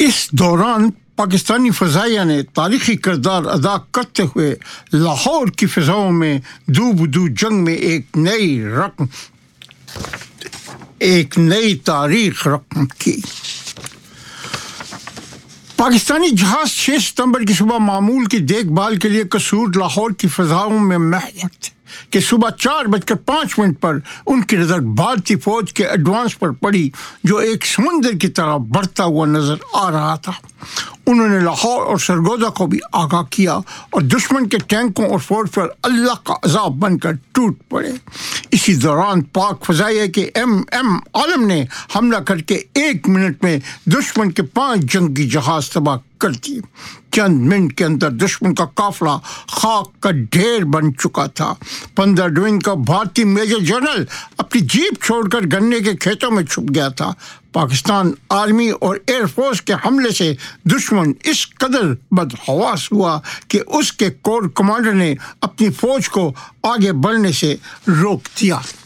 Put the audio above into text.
اس دوران پاکستانی فضائیہ نے تاریخی کردار ادا کرتے ہوئے لاہور کی فضاؤں میں دو بدو جنگ میں ایک نئی تاریخ رقم کی۔ پاکستانی جہاز 6 ستمبر کی صبح معمول کی دیکھ بھال کے لیے قصور لاہور کی فضاؤں میں محو تھے کہ صبح 4:05 پر ان کی نظر بھارتی فوج کے ایڈوانس پر پڑی جو ایک سمندر کی طرح بڑھتا ہوا نظر آ رہا تھا۔ انہوں نے لاہور اور سرگودا کو بھی آگاہ کیا اور دشمن کے ٹینکوں اور فوج پر اللہ کا عذاب بن کر ٹوٹ پڑے۔ اسی دوران پاک فضائیہ کے MM عالم نے حملہ کر کے 1 منٹ میں دشمن کے 5 جنگی جہاز تباہ کر دیے۔ چند منٹ کے اندر دشمن کا قافلہ خاک کا ڈھیر بن چکا تھا۔ 15 ڈوئنگ کا بھارتی میجر جنرل اپنی جیپ چھوڑ کر گنے کے کھیتوں میں چھپ گیا تھا۔ پاکستان آرمی اور ایئر فورس کے حملے سے دشمن اس قدر بدحواس ہوا کہ اس کے کور کمانڈر نے اپنی فوج کو آگے بڑھنے سے روک دیا۔